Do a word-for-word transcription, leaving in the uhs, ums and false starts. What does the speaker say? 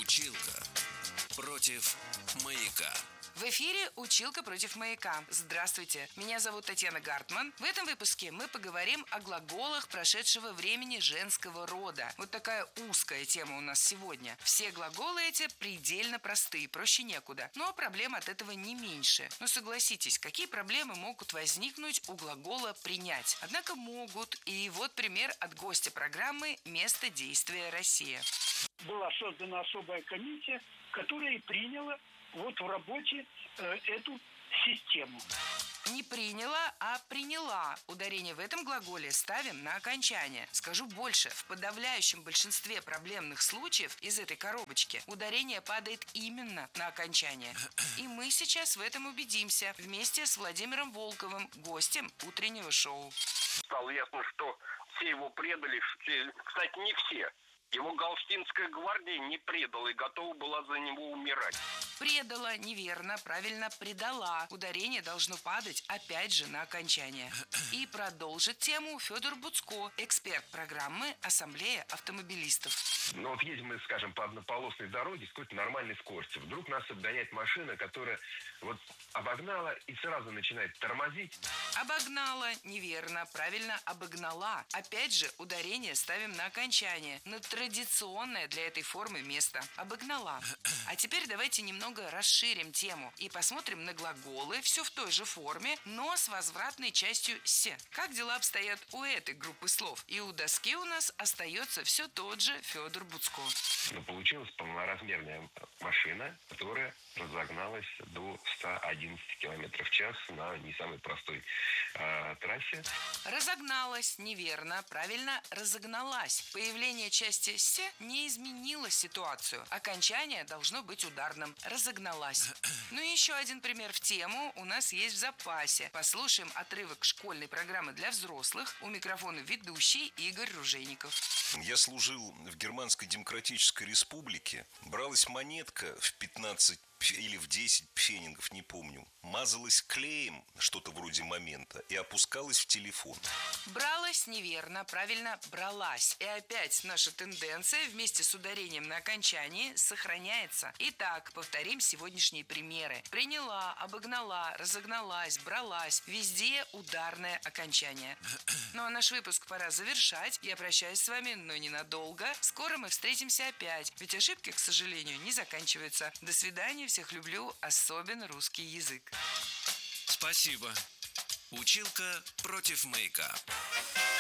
Училка против маяка. В эфире «Училка против маяка». Здравствуйте, меня зовут Татьяна Гартман. В этом выпуске мы поговорим о глаголах прошедшего времени женского рода. Вот такая узкая тема у нас сегодня. Все глаголы эти предельно простые, проще некуда. Но проблем от этого не меньше. Но согласитесь, какие проблемы могут возникнуть у глагола «принять»? Однако могут. И вот пример от гостя программы «Место действия Россия». Была создана особая комиссия, которая приняла вот в работе э, эту систему. Не приняла, а приняла. Ударение в этом глаголе ставим на окончание. Скажу больше, в подавляющем большинстве проблемных случаев из этой коробочки ударение падает именно на окончание. И мы сейчас в этом убедимся вместе с Владимиром Волковым, гостем утреннего шоу. Стало ясно, что все его предали. Кстати, не все. Его Галштинская гвардия не предала и готова была за него умирать. Предала, неверно, правильно, предала. Ударение должно падать опять же на окончание. И продолжит тему Федор Буцко, эксперт программы «Ассамблея автомобилистов». Но вот едем мы, скажем, по однополосной дороге с какой-то нормальной скоростью. Вдруг нас обгоняет машина, которая вот обогнала и сразу начинает тормозить. Обогнала, неверно, правильно, обогнала. Опять же, ударение ставим на окончание, на традиционное для этой формы место. Обогнала. А теперь давайте немного расширим тему и посмотрим на глаголы, все в той же форме, но с возвратной частью «се». Как дела обстоят у этой группы слов? И у доски у нас остается все тот же Федор Буцко. Но получилась полноразмерная машина, которая разогналась до ста одиннадцати километров в час на не самой простой э, трассе. Разогналась, неверно, правильно, разогналась. Появление части «се» не изменило ситуацию. Окончание должно быть ударным. Разогналась. Ну и еще один пример в тему у нас есть в запасе. Послушаем отрывок школьной программы для взрослых. У микрофона ведущий Игорь Ружейников. Я служил в Германской Демократической Республике. Бралась монетка в пятнадцать или в десять пфенингов, не помню. Мазалась клеем, что-то вроде момента, и опускалась в телефон. Бралась неверно, правильно, бралась. И опять наша тенденция вместе с ударением на окончании сохраняется. Итак, повторим сегодняшние примеры. Приняла, обогнала, разогналась, бралась. Везде ударное окончание. Ну а наш выпуск пора завершать. Я прощаюсь с вами, но ненадолго. Скоро мы встретимся опять. Ведь ошибки, к сожалению, не заканчиваются. До свидания. Всех люблю, особенно русский язык. Спасибо. Училка против маяка.